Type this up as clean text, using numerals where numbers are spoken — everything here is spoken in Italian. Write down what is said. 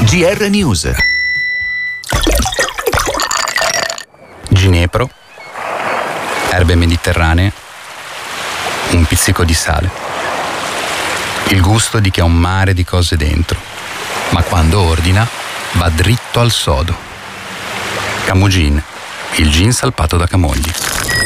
GR News. Ginepro, erbe mediterranee, un pizzico di sale. Il gusto di chi ha un mare di cose dentro, ma quando ordina va dritto al sodo. Camugin, il gin salpato da Camogli.